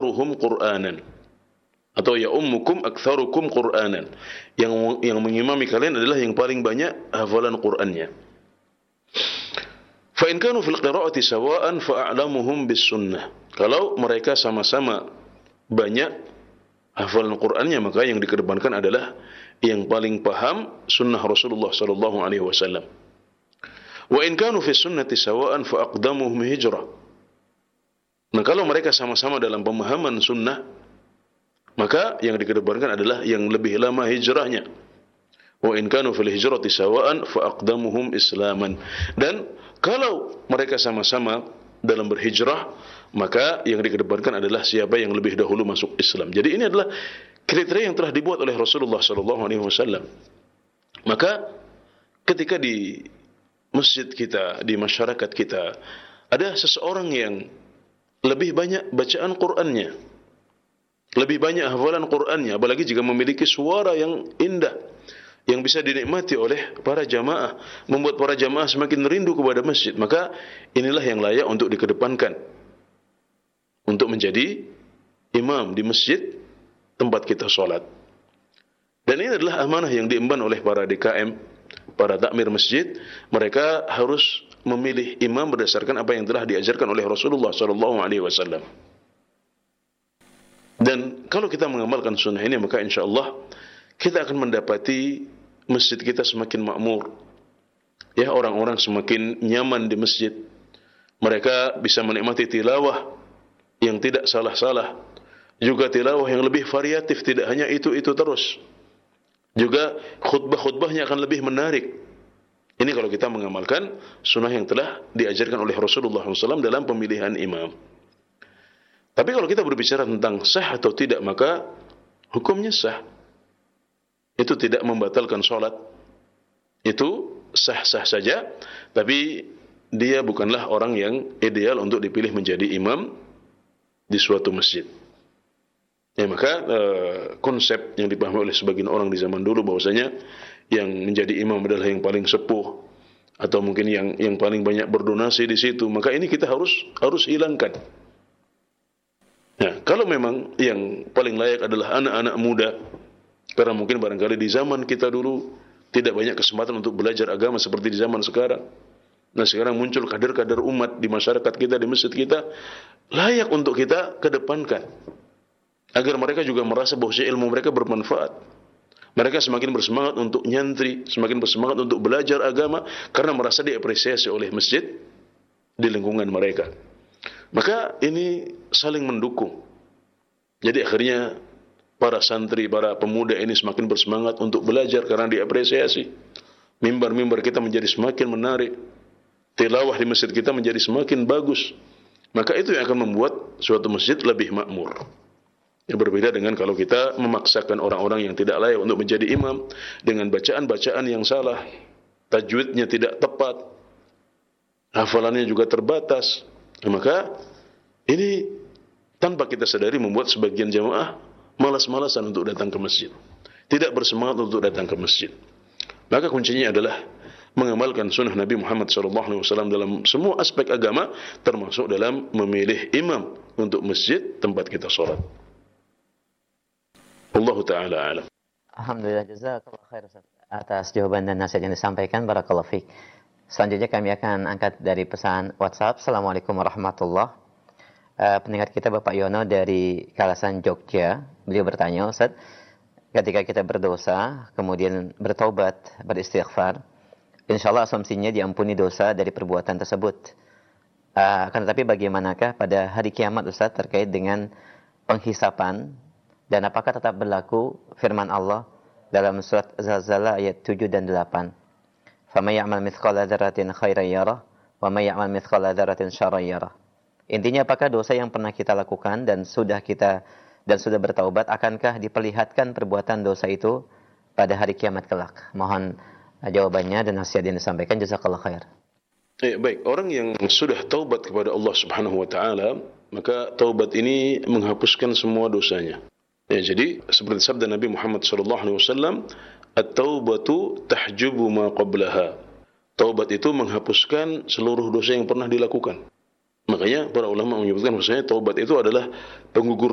ruhum Qur'anan, atau ya ummukum aktsarukum Qur'anan. Yang mengimami kalian adalah yang paling banyak hafalan Qur'annya. Fa in kanu fil qira'ati sawa'an fa a'lamuhum bis sunnah. Kalau mereka sama-sama banyak hafalan Qur'annya, maka yang dikedepankan adalah yang paling paham sunnah Rasulullah sallallahu alaihi wasallam. Wa in kanu fi sunnati sawa'an fa aqdamuhum hijrah. Nah, kalau mereka sama-sama dalam pemahaman sunnah, maka yang dikedepankan adalah yang lebih lama hijrahnya. Wa in kanu fil hijrati sawa'an fa aqdamuhum islaman. Dan kalau mereka sama-sama dalam berhijrah, maka yang dikedepankan adalah siapa yang lebih dahulu masuk Islam. Jadi ini adalah kriteria yang telah dibuat oleh Rasulullah sallallahu alaihi wasallam. Maka ketika di masjid kita, di masyarakat kita, ada seseorang yang lebih banyak bacaan Qur'annya, lebih banyak hafalan Qur'annya, apalagi jika memiliki suara yang indah, yang bisa dinikmati oleh para jamaah, membuat para jamaah semakin rindu kepada masjid, maka inilah yang layak untuk dikedepankan, untuk menjadi imam di masjid tempat kita sholat. Dan ini adalah amanah yang diemban oleh para DKM, para takmir masjid. Mereka harus memilih imam berdasarkan apa yang telah diajarkan oleh Rasulullah sallallahu alaihi wasallam. Dan kalau kita mengamalkan sunnah ini, maka insyaallah kita akan mendapati masjid kita semakin makmur. Ya, orang-orang semakin nyaman di masjid. Mereka bisa menikmati tilawah yang tidak salah-salah, juga tilawah yang lebih variatif, tidak hanya itu-itu terus. Juga khutbah-khutbahnya akan lebih menarik. Ini kalau kita mengamalkan sunnah yang telah diajarkan oleh Rasulullah SAW dalam pemilihan imam. Tapi kalau kita berbicara tentang sah atau tidak, maka hukumnya sah. Itu tidak membatalkan sholat. Itu sah-sah saja, tapi dia bukanlah orang yang ideal untuk dipilih menjadi imam di suatu masjid. Ya, maka konsep yang dipahami oleh sebagian orang di zaman dulu bahwasanya yang menjadi imam adalah yang paling sepuh, atau mungkin yang paling banyak berdonasi di situ, maka ini kita harus hilangkan. Nah, kalau memang yang paling layak adalah anak-anak muda, karena mungkin barangkali di zaman kita dulu tidak banyak kesempatan untuk belajar agama seperti di zaman sekarang. Nah, sekarang muncul kader-kader umat di masyarakat kita, di masjid kita, layak untuk kita kedepankan, agar mereka juga merasa bahwa ilmu mereka bermanfaat. Mereka semakin bersemangat untuk nyantri, semakin bersemangat untuk belajar agama, karena merasa diapresiasi oleh masjid di lingkungan mereka. Maka ini saling mendukung. Jadi akhirnya para santri, para pemuda ini semakin bersemangat untuk belajar karena diapresiasi. Mimbar-mimbar kita menjadi semakin menarik. Tilawah di masjid kita menjadi semakin bagus. Maka itu yang akan membuat suatu masjid lebih makmur. Yang berbeda dengan kalau kita memaksakan orang-orang yang tidak layak untuk menjadi imam dengan bacaan-bacaan yang salah, tajwidnya tidak tepat, hafalannya juga terbatas. Maka ini tanpa kita sadari membuat sebagian jamaah malas-malasan untuk datang ke masjid, tidak bersemangat untuk datang ke masjid. Maka kuncinya adalah mengamalkan sunnah Nabi Muhammad SAW dalam semua aspek agama, termasuk dalam memilih imam untuk masjid tempat kita sholat. Allah Ta'ala alam. Alhamdulillah, jazakallah khair Ustaz atas jawaban dan nasihat yang disampaikan. Barakallahu fiik. Selanjutnya kami akan angkat dari pesan WhatsApp. Assalamualaikum warahmatullahi wabarakatuh. Pendengar kita Bapak Yono dari Kalasan Jogja. Beliau bertanya, Ustaz, ketika kita berdosa kemudian bertaubat, beristighfar, insya Allah asumsinya diampuni dosa dari perbuatan tersebut. Akan tetapi bagaimanakah pada hari kiamat Ustaz terkait dengan penghisapan, dan apakah tetap berlaku firman Allah dalam surat Zalzalah ayat 7 dan 8? فَمَنْ يَعْمَلْ مِثْقَالَ ذَرَّةٍ خَيْرًا يَرَهُ وَمَنْ يَعْمَلْ مِثْقَالَ ذَرَّةٍ شَرًّا يَرَهُ. Intinya, apakah dosa yang pernah kita lakukan dan sudah bertaubat, akankah diperlihatkan perbuatan dosa itu pada hari kiamat kelak? Mohon jawabannya dan nasihat yang disampaikan. Jazakallah khair. Baik, orang yang sudah taubat kepada Allah Subhanahu wa taala, maka taubat ini menghapuskan semua dosanya. Ya, jadi seperti sabda Nabi Muhammad SAW, at-taubatu tahjubu ma qablaha. Taubat itu menghapuskan seluruh dosa yang pernah dilakukan. Makanya para ulama menyebutkan bahwasanya taubat itu adalah penggugur